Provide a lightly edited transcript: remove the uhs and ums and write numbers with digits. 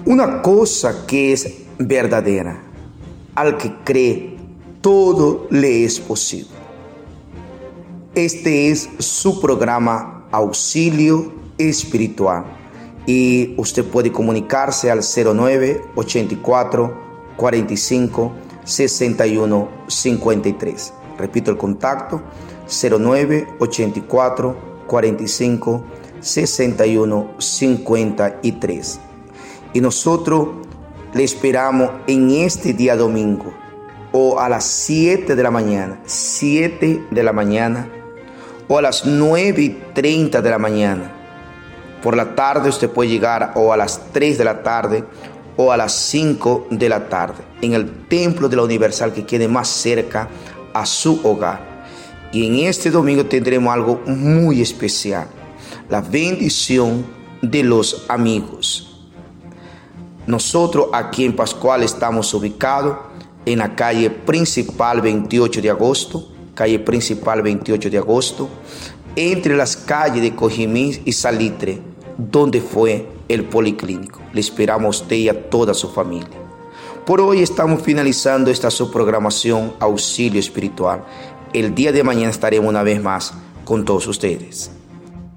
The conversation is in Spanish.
Una cosa que es verdadera, al que cree, todo le es posible. Este es su programa Auxilio Espiritual y usted puede comunicarse al 09 84 45 61 53. Repito el contacto, 09 84 45 61 53. Y nosotros le esperamos en este día domingo o a las 7 de la mañana, o a las 9:30 de la mañana. Por la tarde usted puede llegar o a las 3 de la tarde o a las 5 de la tarde en el templo de la Universal que quede más cerca a su hogar. Y en este domingo tendremos algo muy especial, la bendición de los amigos. Nosotros aquí en Pascual estamos ubicados en la calle principal 28 de agosto, entre las calles de Cojimí y Salitre, donde fue el policlínico. Le esperamos a usted y a toda su familia. Por hoy estamos finalizando esta subprogramación Auxilio Espiritual. El día de mañana estaremos una vez más con todos ustedes.